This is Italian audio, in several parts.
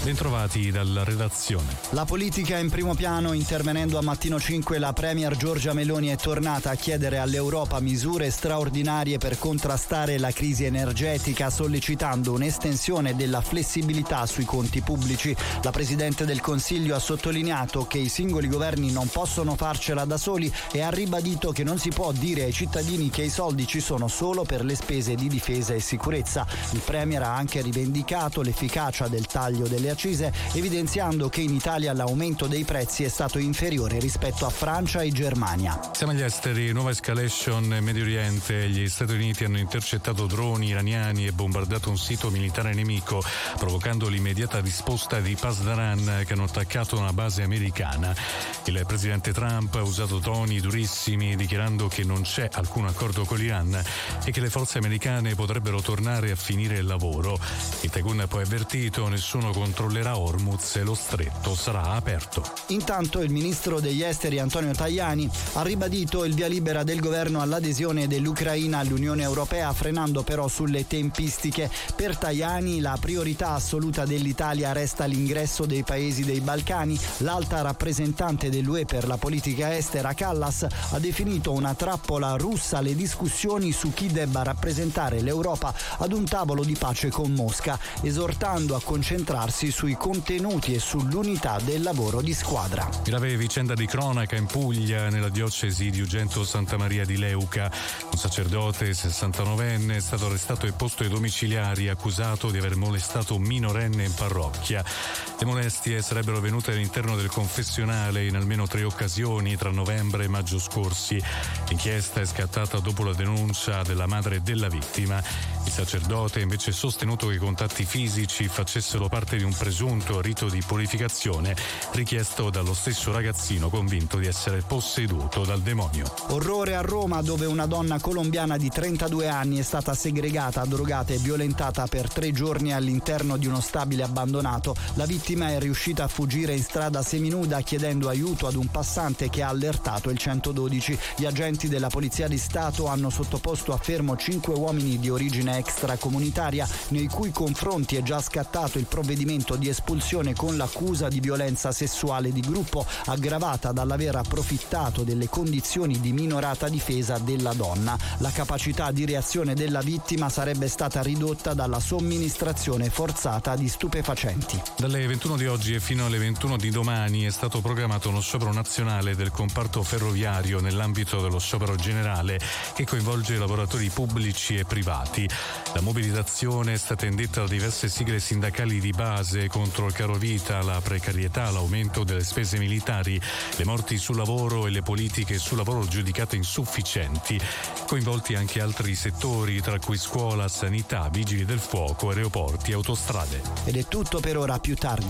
Bentrovati dalla redazione. La politica in primo piano. Intervenendo a Mattino 5, la premier Giorgia Meloni è tornata a chiedere all'Europa misure straordinarie per contrastare la crisi energetica, sollecitando un'estensione della flessibilità sui conti pubblici. La Presidente del Consiglio ha sottolineato che i singoli governi non possono farcela da soli e ha ribadito che non si può dire ai cittadini che i soldi ci sono solo per le spese di difesa e sicurezza. Il premier ha anche rivendicato l'efficacia del taglio delle accise, evidenziando che in Italia l'aumento dei prezzi è stato inferiore rispetto a Francia e Germania. Siamo agli esteri, nuova escalation in Medio Oriente. Gli Stati Uniti hanno intercettato droni iraniani e bombardato un sito militare nemico, provocando l'immediata risposta di Pasdaran, che hanno attaccato una base americana. Il presidente Trump ha usato toni durissimi, dichiarando che non c'è alcun accordo con l'Iran e che le forze americane potrebbero tornare a finire il lavoro. Il Pentagon poi ha avvertito: nessuno controllerà Hormuz e lo stretto sarà aperto. Intanto il ministro degli esteri Antonio Tajani ha ribadito il via libera del governo all'adesione dell'Ucraina all'Unione Europea, frenando però sulle tempistiche. Per Tajani la priorità assoluta dell'Italia resta l'ingresso dei paesi dei Balcani. L'alta rappresentante dell'UE per la politica estera Kallas ha definito una trappola russa le discussioni su chi debba rappresentare l'Europa ad un tavolo di pace con Mosca, esortando a concentrarsi sui contenuti e sull'unità del lavoro di squadra. Grave vicenda di cronaca in Puglia, nella diocesi di Ugento Santa Maria di Leuca. Un sacerdote 69enne è stato arrestato e posto ai domiciliari, accusato di aver molestato un minorenne in parrocchia. Le molestie sarebbero avvenute all'interno del confessionale in almeno 3 occasioni tra novembre e maggio scorsi. L'inchiesta è scattata dopo la denuncia della madre della vittima. Il sacerdote ha invece sostenuto che i contatti fisici facessero parte di un presunto rito di purificazione richiesto dallo stesso ragazzino, convinto di essere posseduto dal demonio. Orrore a Roma, dove una donna colombiana di 32 anni è stata segregata, drogata e violentata per 3 giorni all'interno di uno stabile abbandonato. La vittima è riuscita a fuggire in strada seminuda, chiedendo aiuto ad un passante che ha allertato il 112. Gli agenti della Polizia di Stato hanno sottoposto a fermo 5 uomini di origine extracomunitaria, nei cui confronti è già scattato il provvedimento di espulsione con l'accusa di violenza sessuale di gruppo, aggravata dall'aver approfittato delle condizioni di minorata difesa della donna. La capacità di reazione della vittima sarebbe stata ridotta dalla somministrazione forzata di stupefacenti. Dalle 21 di oggi e fino alle 21 di domani è stato programmato uno sciopero nazionale del comparto ferroviario nell'ambito dello sciopero generale, che coinvolge i lavoratori pubblici e privati. La mobilitazione è stata indetta da diverse sigle sindacali di base contro il carovita, la precarietà, l'aumento delle spese militari, le morti sul lavoro e le politiche sul lavoro giudicate insufficienti. Coinvolti anche altri settori, tra cui scuola, sanità, vigili del fuoco, aeroporti e autostrade. Ed è tutto per ora, più tardi.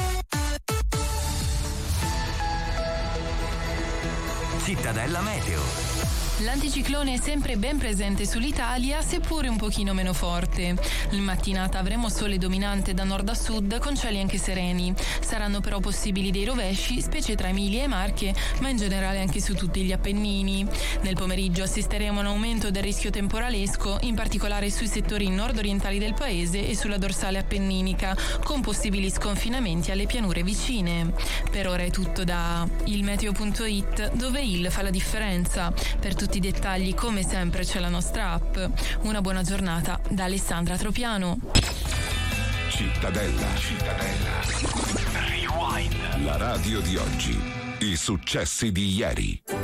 Cittadella Meteo. L'anticiclone è sempre ben presente sull'Italia, seppure un pochino meno forte. In mattinata avremo sole dominante da nord a sud, con cieli anche sereni. Saranno però possibili dei rovesci, specie tra Emilia e Marche, ma in generale anche su tutti gli Appennini. Nel pomeriggio assisteremo a un aumento del rischio temporalesco, in particolare sui settori nord-orientali del paese e sulla dorsale appenninica, con possibili sconfinamenti alle pianure vicine. Per ora è tutto da ilmeteo.it, dove il fa la differenza. Per tutti i dettagli, come sempre, c'è la nostra app. Una buona giornata da Alessandra Tropiano. Cittadella. Rewind. La radio di oggi. I successi di ieri.